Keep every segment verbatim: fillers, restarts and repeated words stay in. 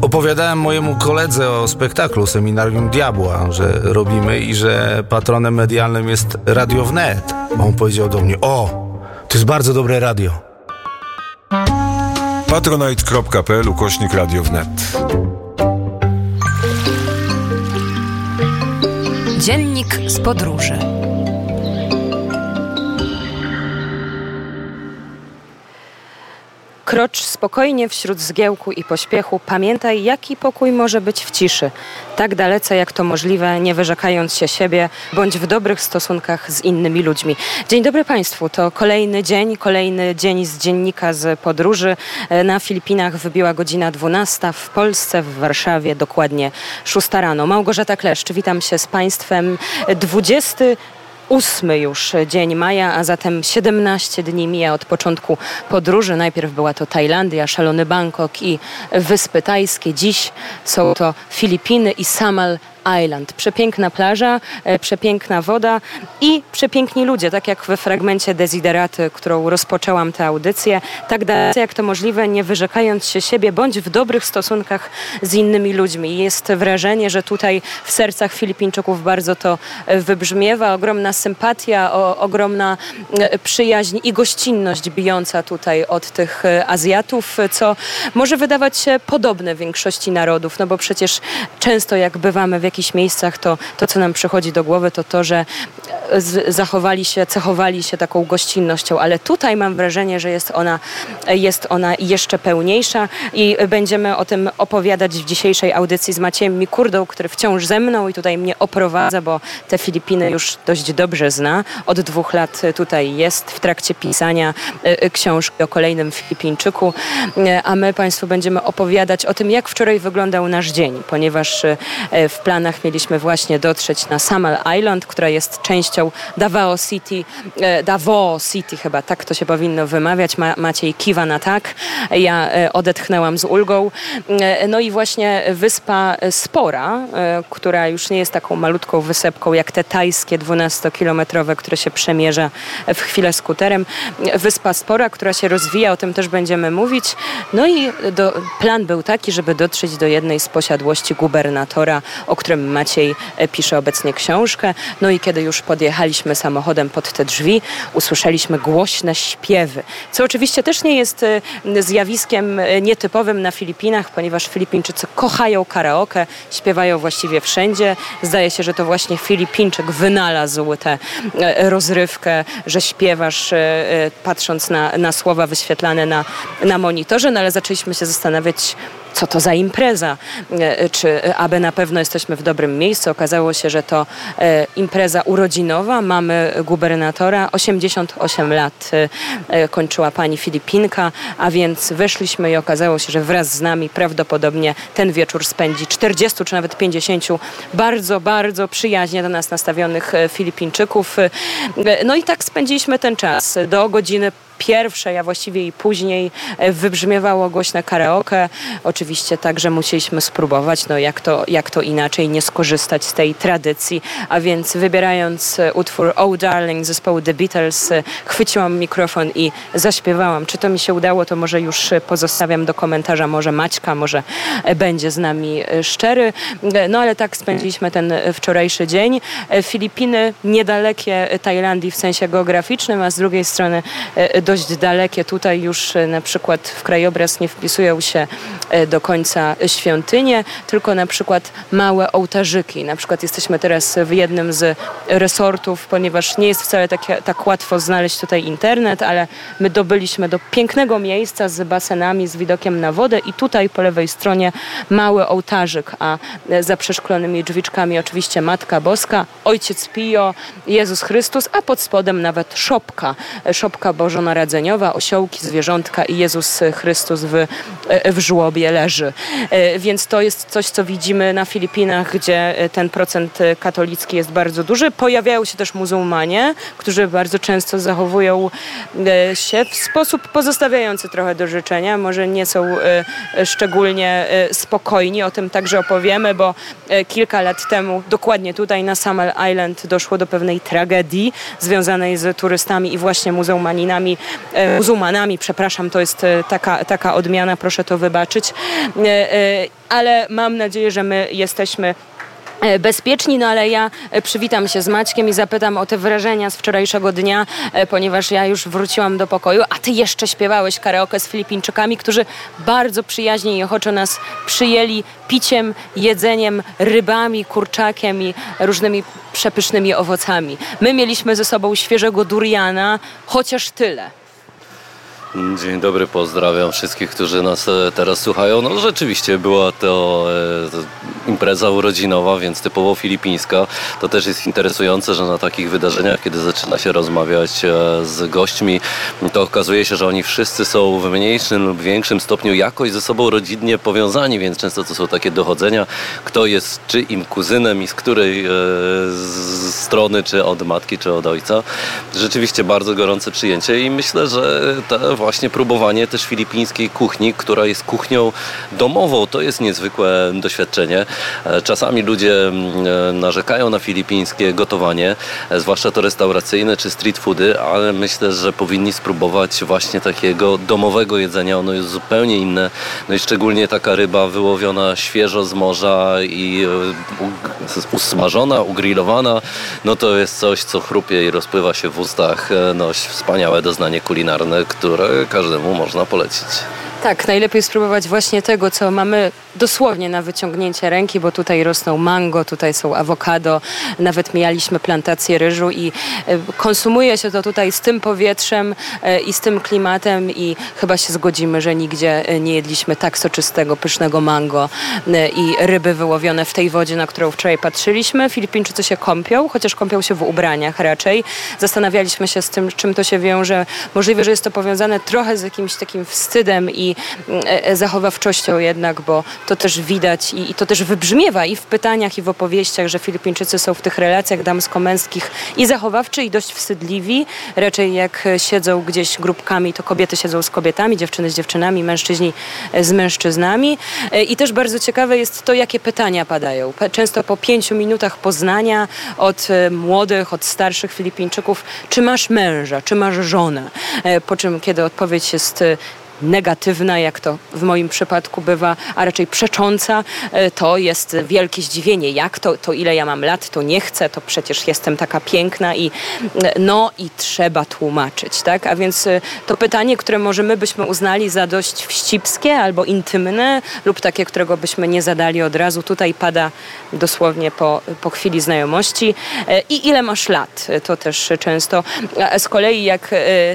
Opowiadałem mojemu koledze o spektaklu Seminarium Diabła, że robimy i że patronem medialnym jest Radio Wnet. On powiedział do mnie: o, to jest bardzo dobre radio. patronite kropka p l ukośnik Radio Wnet. Dziennik z podróży. Krocz spokojnie wśród zgiełku i pośpiechu. Pamiętaj, jaki pokój może być w ciszy. Tak dalece, jak to możliwe, nie wyrzekając się siebie, bądź w dobrych stosunkach z innymi ludźmi. Dzień dobry Państwu. To kolejny dzień, kolejny dzień z dziennika z podróży. Na Filipinach wybiła godzina dwunasta, w Polsce, w Warszawie dokładnie szósta rano. Małgorzata Kleszcz, witam się z Państwem. dwudziesty ósmy już dzień maja, a zatem siedemnaście dni mija od początku podróży. Najpierw była to Tajlandia, szalony Bangkok i Wyspy Tajskie. Dziś są to Filipiny i Samal Island. Przepiękna plaża, e, przepiękna woda i przepiękni ludzie, tak jak we fragmencie Desideraty, którą rozpoczęłam tę audycję. Tak dalece jak to możliwe, nie wyrzekając się siebie, bądź w dobrych stosunkach z innymi ludźmi. Jest wrażenie, że tutaj w sercach Filipińczyków bardzo to wybrzmiewa. Ogromna sympatia, o, ogromna przyjaźń i gościnność bijąca tutaj od tych Azjatów, co może wydawać się podobne większości narodów, no bo przecież często jak bywamy w jakichś miejscach, to to, co nam przychodzi do głowy, to to, że z, zachowali się, cechowali się taką gościnnością, ale tutaj mam wrażenie, że jest ona, jest ona jeszcze pełniejsza i będziemy o tym opowiadać w dzisiejszej audycji z Maciejem Mikurdą, który wciąż ze mną i tutaj mnie oprowadza, bo te Filipiny już dość dobrze zna. Od dwóch lat tutaj jest w trakcie pisania książki o kolejnym Filipińczyku, a my Państwu będziemy opowiadać o tym, jak wczoraj wyglądał nasz dzień, ponieważ w planach mieliśmy właśnie dotrzeć na Samal Island, która jest częścią Davao City, Davao City chyba, tak to się powinno wymawiać. Ma, Maciej kiwa na tak. Ja odetchnęłam z ulgą. No i właśnie wyspa spora, która już nie jest taką malutką wysepką jak te tajskie dwunastokilometrowe, które się przemierza w chwilę skuterem. Wyspa spora, która się rozwija, o tym też będziemy mówić. No i do, plan był taki, żeby dotrzeć do jednej z posiadłości gubernatora, o którym Maciej pisze obecnie książkę. No i kiedy już podjechaliśmy samochodem pod te drzwi, usłyszeliśmy głośne śpiewy, co oczywiście też nie jest zjawiskiem nietypowym na Filipinach, ponieważ Filipińczycy kochają karaoke, śpiewają właściwie wszędzie. Zdaje się, że to właśnie Filipińczyk wynalazł tę rozrywkę, że śpiewasz patrząc na, na słowa wyświetlane na, na monitorze, no ale zaczęliśmy się zastanawiać, co to za impreza, czy aby na pewno jesteśmy w dobrym miejscu. Okazało się, że to e, impreza urodzinowa. Mamy gubernatora, osiemdziesiąt osiem lat e, kończyła pani Filipinka, a więc weszliśmy i okazało się, że wraz z nami prawdopodobnie ten wieczór spędzi czterdziestu czy nawet pięćdziesięciu bardzo, bardzo przyjaźnie do nas nastawionych Filipińczyków. E, no i tak spędziliśmy ten czas do godziny pierwszej, a właściwie i później wybrzmiewało głośne karaoke. Oczywiście także musieliśmy spróbować, no jak to, jak to inaczej, nie skorzystać z tej tradycji. A więc wybierając utwór Oh Darling zespołu The Beatles, chwyciłam mikrofon i zaśpiewałam. Czy to mi się udało, to może już pozostawiam do komentarza. Może Maćka, może będzie z nami szczery. No ale tak spędziliśmy ten wczorajszy dzień. Filipiny niedalekie Tajlandii w sensie geograficznym, a z drugiej strony dość dalekie. Tutaj już na przykład w krajobraz nie wpisują się do końca świątynie, tylko na przykład małe ołtarzyki. Na przykład jesteśmy teraz w jednym z resortów, ponieważ nie jest wcale tak, tak łatwo znaleźć tutaj internet, ale my dobyliśmy do pięknego miejsca z basenami, z widokiem na wodę i tutaj po lewej stronie mały ołtarzyk, a za przeszklonymi drzwiczkami oczywiście Matka Boska, Ojciec Pio, Jezus Chrystus, a pod spodem nawet szopka. Szopka bożonarodzeniowa, osiołki, zwierzątka i Jezus Chrystus w, w żłobie leży. Więc to jest coś, co widzimy na Filipinach, gdzie ten procent katolicki jest bardzo duży. Pojawiają się też muzułmanie, którzy bardzo często zachowują się w sposób pozostawiający trochę do życzenia. Może nie są szczególnie spokojni, o tym także opowiemy, bo kilka lat temu dokładnie tutaj na Samal Island doszło do pewnej tragedii związanej z turystami i właśnie muzułmaninami muzułmanami, przepraszam, to jest taka, taka odmiana, proszę to wybaczyć, ale mam nadzieję, że my jesteśmy bezpieczni, no ale ja przywitam się z Maćkiem i zapytam o te wrażenia z wczorajszego dnia, ponieważ ja już wróciłam do pokoju, a ty jeszcze śpiewałeś karaoke z Filipińczykami, którzy bardzo przyjaźnie i ochoczo nas przyjęli piciem, jedzeniem, rybami, kurczakiem i różnymi przepysznymi owocami. My mieliśmy ze sobą świeżego duriana, chociaż tyle. Dzień dobry, pozdrawiam wszystkich, którzy nas teraz słuchają. No rzeczywiście była to e, impreza urodzinowa, więc typowo filipińska. To też jest interesujące, że na takich wydarzeniach, kiedy zaczyna się rozmawiać e, z gośćmi, to okazuje się, że oni wszyscy są w mniejszym lub większym stopniu jakoś ze sobą rodzinnie powiązani, więc często to są takie dochodzenia, kto jest czyim kuzynem i z której e, z strony, czy od matki, czy od ojca. Rzeczywiście bardzo gorące przyjęcie i myślę, że ta właśnie próbowanie też filipińskiej kuchni, która jest kuchnią domową, to jest niezwykłe doświadczenie. Czasami ludzie narzekają na filipińskie gotowanie, zwłaszcza to restauracyjne czy street foody, ale myślę, że powinni spróbować właśnie takiego domowego jedzenia. Ono jest zupełnie inne. No i szczególnie taka ryba wyłowiona świeżo z morza i usmażona, ugrillowana, no to jest coś, co chrupie i rozpływa się w ustach. No, wspaniałe doznanie kulinarne, które każdemu można polecić. Tak, najlepiej spróbować właśnie tego, co mamy dosłownie na wyciągnięcie ręki, bo tutaj rosną mango, tutaj są awokado, nawet mieliśmy plantację ryżu i konsumuje się to tutaj z tym powietrzem i z tym klimatem i chyba się zgodzimy, że nigdzie nie jedliśmy tak soczystego, pysznego mango i ryby wyłowione w tej wodzie, na którą wczoraj patrzyliśmy. Filipińczycy się kąpią, chociaż kąpią się w ubraniach raczej. Zastanawialiśmy się z tym, czym to się wiąże. Możliwe, że jest to powiązane trochę z jakimś takim wstydem i zachowawczością jednak, bo to też widać i, i to też wybrzmiewa i w pytaniach, i w opowieściach, że Filipińczycy są w tych relacjach damsko-męskich i zachowawczy, i dość wstydliwi. Raczej jak siedzą gdzieś grupkami, to kobiety siedzą z kobietami, dziewczyny z dziewczynami, mężczyźni z mężczyznami. I też bardzo ciekawe jest to, jakie pytania padają. Często po pięciu minutach poznania od młodych, od starszych Filipińczyków, czy masz męża, czy masz żonę? Po czym, kiedy odpowiedź jest negatywna, jak to w moim przypadku bywa, a raczej przecząca, to jest wielkie zdziwienie. Jak to, to ile ja mam lat, to nie chcę, to przecież jestem taka piękna i no i trzeba tłumaczyć, tak? A więc to pytanie, które może my byśmy uznali za dość wścibskie albo intymne lub takie, którego byśmy nie zadali od razu, tutaj pada dosłownie po, po chwili znajomości. I ile masz lat? To też często. A z kolei jak,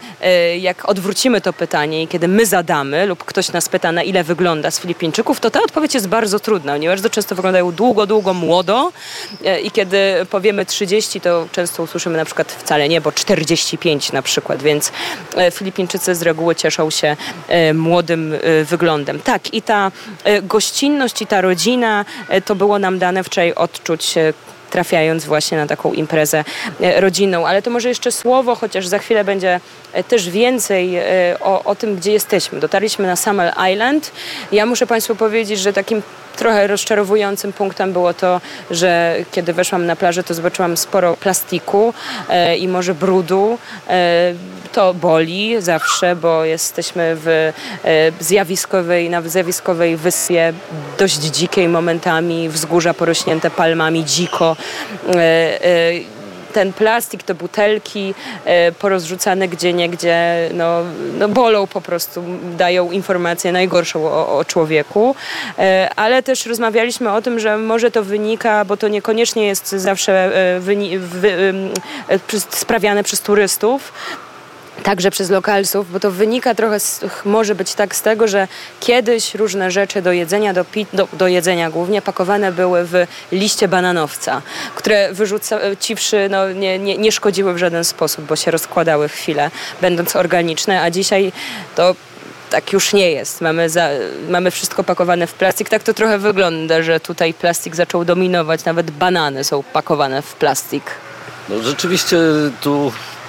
jak odwrócimy to pytanie i kiedy my zadamy lub ktoś nas pyta, na ile wygląda z Filipińczyków, to ta odpowiedź jest bardzo trudna. Oni bardzo często wyglądają długo, długo młodo i kiedy powiemy trzydzieści, to często usłyszymy na przykład wcale nie, bo czterdzieści pięć na przykład, więc Filipińczycy z reguły cieszą się młodym wyglądem. Tak, i ta gościnność i ta rodzina, to było nam dane wczoraj odczuć, trafiając właśnie na taką imprezę rodzinną. Ale to może jeszcze słowo, chociaż za chwilę będzie też więcej o, o tym, gdzie jesteśmy. Dotarliśmy na Samel Island. Ja muszę Państwu powiedzieć, że takim trochę rozczarowującym punktem było to, że kiedy weszłam na plażę, to zobaczyłam sporo plastiku e, i może brudu. E, to boli zawsze, bo jesteśmy w e, zjawiskowej, na zjawiskowej wyspie, dość dzikiej momentami, wzgórza porośnięte palmami, dziko. E, e, ten plastik, te butelki e, porozrzucane gdzieniegdzie, no, no bolą po prostu, dają informację najgorszą o, o człowieku. E, ale też rozmawialiśmy o tym, że może to wynika, bo to niekoniecznie jest zawsze e, wyni- wy, e, sprawiane przez turystów, także przez lokalsów, bo to wynika trochę, z, może być tak z tego, że kiedyś różne rzeczy do jedzenia, do, pi- do, do jedzenia głównie, pakowane były w liście bananowca, które wyrzuciwszy, no, nie, nie, nie szkodziły w żaden sposób, bo się rozkładały w chwilę, będąc organiczne, a dzisiaj to tak już nie jest. Mamy, za, mamy wszystko pakowane w plastik. Tak to trochę wygląda, że tutaj plastik zaczął dominować, nawet banany są pakowane w plastik. No rzeczywiście tu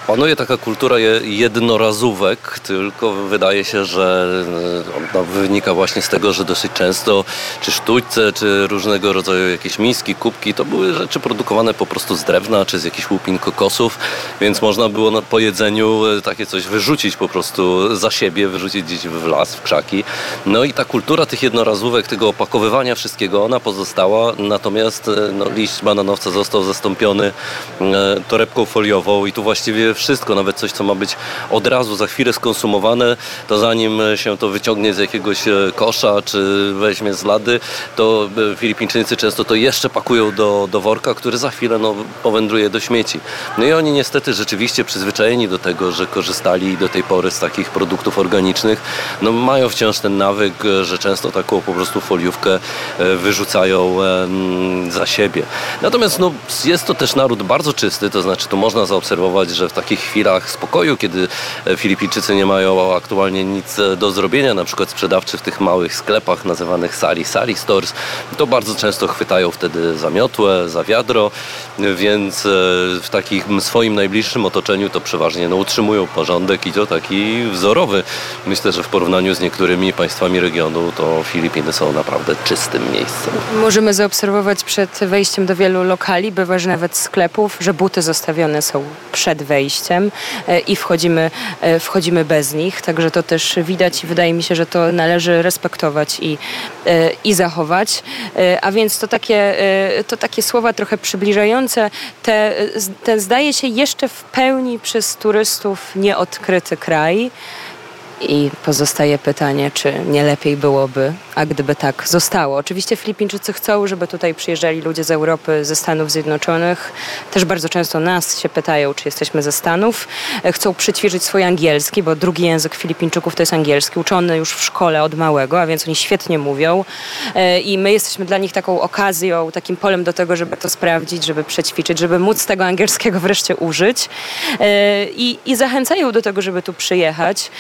panuje taka kultura jednorazówek, tylko wydaje się, że ona wynika właśnie z tego, że dosyć często czy sztućce, czy różnego rodzaju jakieś miski, kubki, to były rzeczy produkowane po prostu z drewna, czy z jakichś łupin kokosów, więc można było na, po jedzeniu takie coś wyrzucić po prostu za siebie, wyrzucić gdzieś w las, w krzaki. No i ta kultura tych jednorazówek, tego opakowywania wszystkiego, ona pozostała, natomiast no, liść bananowca został zastąpiony e, torebką foliową i tu właściwie wszystko, nawet coś, co ma być od razu za chwilę skonsumowane, to zanim się to wyciągnie z jakiegoś kosza, czy weźmie z lady, to Filipińczycy często to jeszcze pakują do, do worka, który za chwilę no, powędruje do śmieci. No i oni niestety rzeczywiście przyzwyczajeni do tego, że korzystali do tej pory z takich produktów organicznych, no mają wciąż ten nawyk, że często taką po prostu foliówkę wyrzucają za siebie. Natomiast no, jest to też naród bardzo czysty, to znaczy to można zaobserwować, że w takich chwilach spokoju, kiedy Filipińczycy nie mają aktualnie nic do zrobienia, na przykład sprzedawczy w tych małych sklepach nazywanych sari, sari stores, to bardzo często chwytają wtedy za miotłę, za wiadro, więc w takim swoim najbliższym otoczeniu to przeważnie no, utrzymują porządek i to taki wzorowy. Myślę, że w porównaniu z niektórymi państwami regionu to Filipiny są naprawdę czystym miejscem. Możemy zaobserwować przed wejściem do wielu lokali, bywa, że nawet sklepów, że buty zostawione są przed wejściem i wchodzimy, wchodzimy bez nich, także to też widać i wydaje mi się, że to należy respektować i, i zachować. A więc to takie, to takie słowa trochę przybliżające te, ten zdaje się jeszcze w pełni przez turystów nieodkryty kraj. I pozostaje pytanie, czy nie lepiej byłoby, a gdyby tak zostało. Oczywiście Filipińczycy chcą, żeby tutaj przyjeżdżali ludzie z Europy, ze Stanów Zjednoczonych. Też bardzo często nas się pytają, czy jesteśmy ze Stanów. Chcą przyćwiczyć swój angielski, bo drugi język Filipińczyków to jest angielski, uczony już w szkole od małego, a więc oni świetnie mówią. I my jesteśmy dla nich taką okazją, takim polem do tego, żeby to sprawdzić, żeby przećwiczyć, żeby móc tego angielskiego wreszcie użyć. I, i zachęcają do tego, żeby tu przyjechać.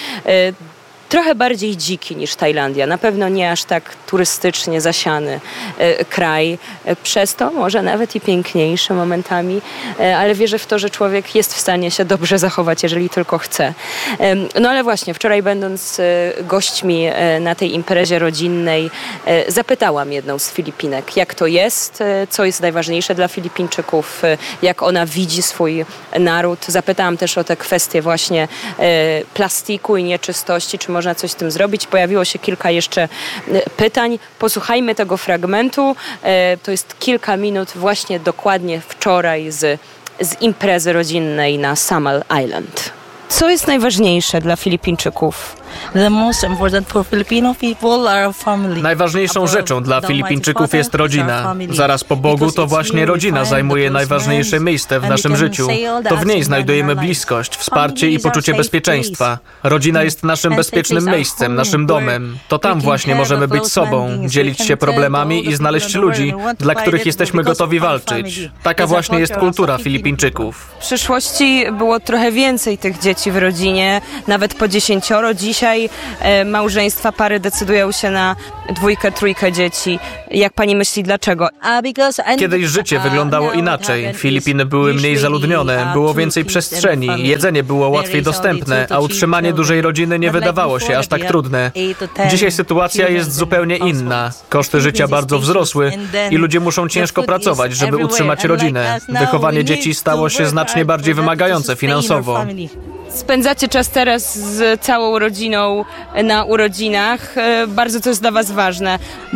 Trochę bardziej dziki niż Tajlandia. Na pewno nie aż tak turystycznie zasiany e, kraj. E, przez to może nawet i piękniejszy momentami, e, ale wierzę w to, że człowiek jest w stanie się dobrze zachować, jeżeli tylko chce. E, no ale właśnie, wczoraj będąc e, gośćmi e, na tej imprezie rodzinnej, e, zapytałam jedną z Filipinek, jak to jest, e, co jest najważniejsze dla Filipińczyków, e, jak ona widzi swój naród. Zapytałam też o te kwestie właśnie e, plastiku i nieczystości, czy można coś z tym zrobić. Pojawiło się kilka jeszcze pytań. Posłuchajmy tego fragmentu. To jest kilka minut właśnie dokładnie wczoraj z, z imprezy rodzinnej na Samal Island. Co jest najważniejsze dla Filipińczyków? The most important for Filipino people are family. Najważniejszą rzeczą dla Filipińczyków jest rodzina. Zaraz po Bogu to właśnie rodzina zajmuje najważniejsze miejsce w naszym życiu. To w niej znajdujemy bliskość, wsparcie i poczucie bezpieczeństwa. Rodzina jest naszym bezpiecznym miejscem, naszym domem. To tam właśnie możemy być sobą, dzielić się problemami i znaleźć ludzi, dla których jesteśmy gotowi walczyć. Taka właśnie jest kultura Filipińczyków. W przyszłości było trochę więcej tych dzieci w rodzinie, nawet po dziesięcioro. Dzisiaj e, małżeństwa, pary decydują się na dwójkę, trójkę dzieci. Jak pani myśli, dlaczego? Kiedyś życie wyglądało inaczej. Filipiny były mniej zaludnione, było więcej przestrzeni, jedzenie było łatwiej dostępne, a utrzymanie dużej rodziny nie wydawało się aż tak trudne. Dzisiaj sytuacja jest zupełnie inna. Koszty życia bardzo wzrosły i ludzie muszą ciężko pracować, żeby utrzymać rodzinę. Wychowanie dzieci stało się znacznie bardziej wymagające finansowo. Spędzacie czas teraz z całą rodziną na urodzinach. Bardzo to jest dla was ważne.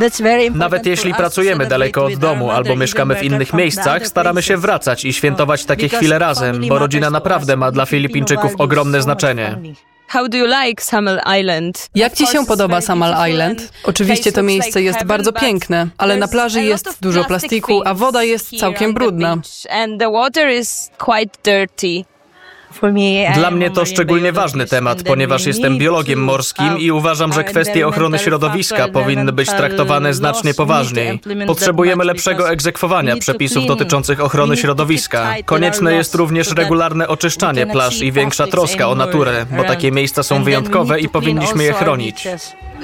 Nawet jeśli pracujemy daleko od domu albo mieszkamy w innych miejscach, staramy się wracać i świętować takie chwile razem, bo rodzina naprawdę ma dla Filipińczyków ogromne znaczenie. How do you like Samal Island? Jak ci się podoba Samal Island? Oczywiście to miejsce jest bardzo piękne, ale na plaży jest dużo plastiku, a woda jest całkiem brudna. And the water is quite dirty. Dla mnie to szczególnie ważny temat, ponieważ jestem biologiem morskim i uważam, że kwestie ochrony środowiska powinny być traktowane znacznie poważniej. Potrzebujemy lepszego egzekwowania przepisów dotyczących ochrony środowiska. Konieczne jest również regularne oczyszczanie plaż i większa troska o naturę, bo takie miejsca są wyjątkowe i powinniśmy je chronić.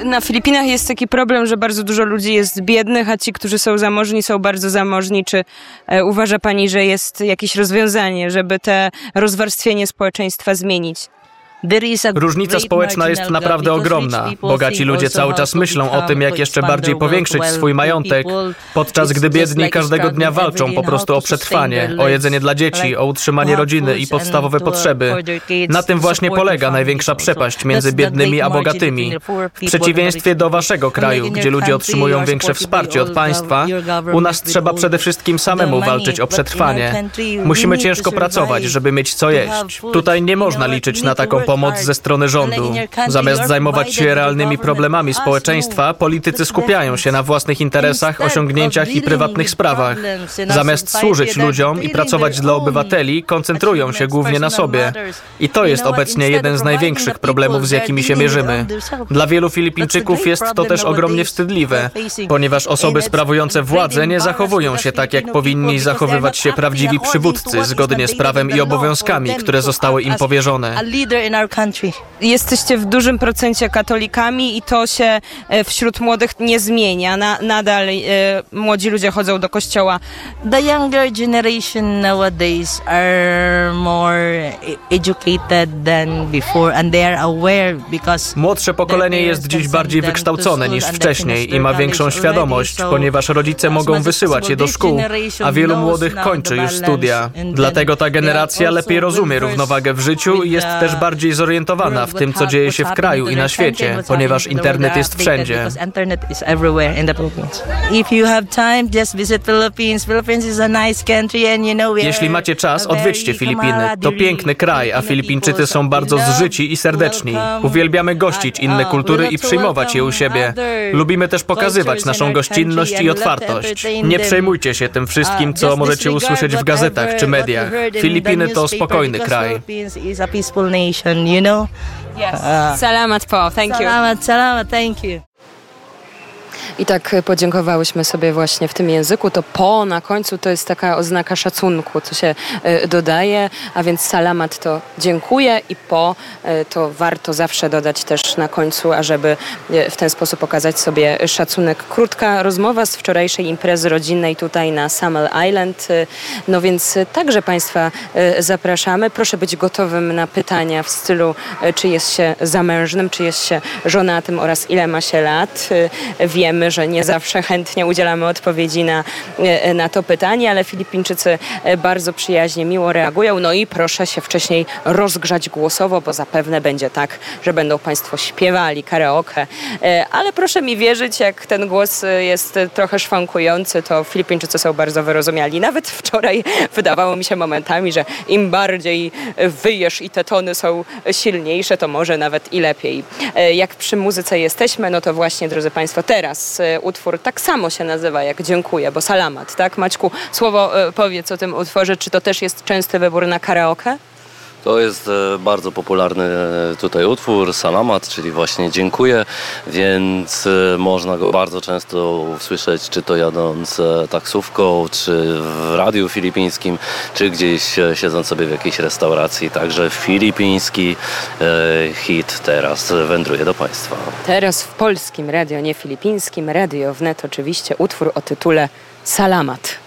Na Filipinach jest taki problem, że bardzo dużo ludzi jest biednych, a ci, którzy są zamożni, są bardzo zamożni. Czy e, uważa pani, że jest jakieś rozwiązanie, żeby te rozwarstwienie społeczeństwa zmienić? Różnica społeczna jest naprawdę ogromna. Bogaci ludzie cały czas myślą o tym, jak jeszcze bardziej powiększyć swój majątek, podczas gdy biedni każdego dnia walczą po prostu o przetrwanie, o jedzenie dla dzieci, o utrzymanie rodziny i podstawowe potrzeby. Na tym właśnie polega największa przepaść między biednymi a bogatymi. W przeciwieństwie do waszego kraju, gdzie ludzie otrzymują większe wsparcie od państwa, u nas trzeba przede wszystkim samemu walczyć o przetrwanie. Musimy ciężko pracować, żeby mieć co jeść. Tutaj nie można liczyć na taką pomoc ze strony rządu. Zamiast zajmować się realnymi problemami społeczeństwa, politycy skupiają się na własnych interesach, osiągnięciach i prywatnych sprawach. Zamiast służyć ludziom i pracować dla obywateli, koncentrują się głównie na sobie. I to jest obecnie jeden z największych problemów, z jakimi się mierzymy. Dla wielu Filipińczyków jest to też ogromnie wstydliwe, ponieważ osoby sprawujące władzę nie zachowują się tak, jak powinni zachowywać się prawdziwi przywódcy, zgodnie z prawem i obowiązkami, które zostały im powierzone. Jesteście w dużym procencie katolikami i to się wśród młodych nie zmienia. Na, nadal e, młodzi ludzie chodzą do kościoła. The younger generation nowadays are more educated than before and they are aware because Młodsze pokolenie jest dziś bardziej wykształcone niż wcześniej i ma większą świadomość, ponieważ rodzice mogą wysyłać je do szkół, a wielu młodych kończy już studia. Dlatego ta generacja lepiej rozumie równowagę w życiu i jest też bardziej zorientowana w tym, co dzieje się w kraju i na świecie, ponieważ internet jest wszędzie. Jeśli macie czas, odwiedźcie Filipiny. To piękny kraj, a Filipińczycy są bardzo zżyci i serdeczni. Uwielbiamy gościć inne kultury i przyjmować je u siebie. Lubimy też pokazywać naszą gościnność i otwartość. Nie przejmujcie się tym wszystkim, co możecie usłyszeć w gazetach czy mediach. Filipiny to spokojny kraj. You know? Yes. Uh, salamat po, thank you. Salamat, salamat, thank you. I tak podziękowałyśmy sobie właśnie w tym języku. To po na końcu to jest taka oznaka szacunku, co się y, dodaje, a więc salamat to dziękuję i po y, to warto zawsze dodać też na końcu, ażeby y, w ten sposób pokazać sobie szacunek. Krótka rozmowa z wczorajszej imprezy rodzinnej tutaj na Samal Island. Y, no więc y, także Państwa y, zapraszamy. Proszę być gotowym na pytania w stylu, y, czy jest się zamężnym, czy jest się żonatym oraz ile ma się lat. Y, wiemy, że nie zawsze chętnie udzielamy odpowiedzi na, na to pytanie, ale Filipińczycy bardzo przyjaźnie, miło reagują. No i proszę się wcześniej rozgrzać głosowo, bo zapewne będzie tak, że będą Państwo śpiewali karaoke. Ale proszę mi wierzyć, jak ten głos jest trochę szwankujący, to Filipińczycy są bardzo wyrozumiali. Nawet wczoraj wydawało mi się momentami, że im bardziej wyjesz i te tony są silniejsze, to może nawet i lepiej. Jak przy muzyce jesteśmy, no to właśnie, drodzy Państwo, teraz utwór tak samo się nazywa jak Dziękuję, bo salamat, tak? Maćku, słowo y, powiedz o tym utworze. Czy to też jest częsty wybór na karaoke? To jest bardzo popularny tutaj utwór, salamat, czyli właśnie dziękuję, więc można go bardzo często usłyszeć, czy to jadąc taksówką, czy w radiu filipińskim, czy gdzieś siedząc sobie w jakiejś restauracji. Także filipiński hit teraz wędruje do Państwa. Teraz w polskim radio, nie filipińskim, Radio Wnet oczywiście utwór o tytule Salamat.